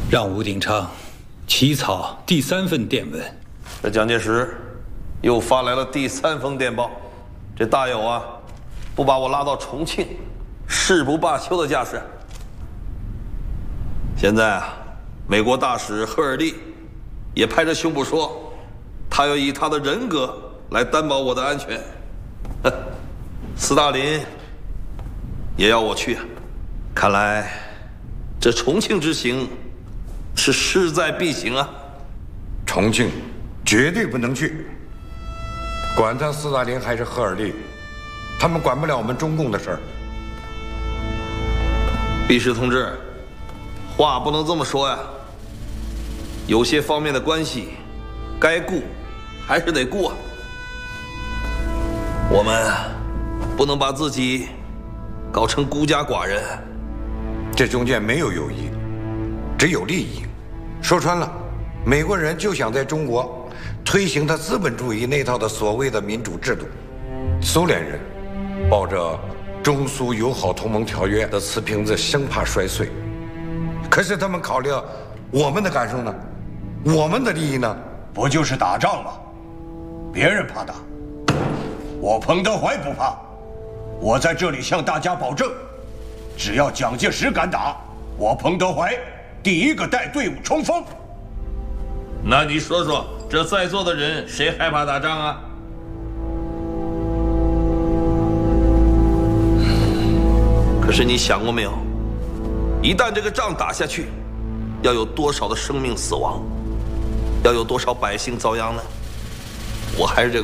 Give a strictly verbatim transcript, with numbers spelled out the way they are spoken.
让吴鼎昌起草第三份电文。 这蒋介石又发来了第三封电报，这大有啊，不把我拉到重庆，誓不罢休的架势。现在啊，美国大使赫尔利也拍着胸脯说，他要以他的人格来担保我的安全。斯大林也要我去啊，看来这重庆之行是势在必行啊。 重庆绝对不能去，管他斯大林还是赫尔利，他们管不了我们中共的事儿。 毕士同志，话不能这么说呀，有些方面的关系该顾还是得顾啊。我们不能把自己搞成孤家寡人。 这中间没有友谊，只有利益。说穿了，美国人就想在中国推行他资本主义那套的所谓的民主制度。苏联人抱着中苏友好同盟条约的瓷瓶子，生怕摔碎。可是他们考虑我们的感受呢？我们的利益呢？ 不就是打仗吗？别人怕打，我彭德怀不怕。我在这里向大家保证，只要蒋介石敢打，我彭德怀第一个带队伍冲锋。 那你说说，这在座的人谁害怕打仗啊？可是你想过没有，一旦这个仗打下去，要有多少的生命死亡，要有多少百姓遭殃呢？我还是这个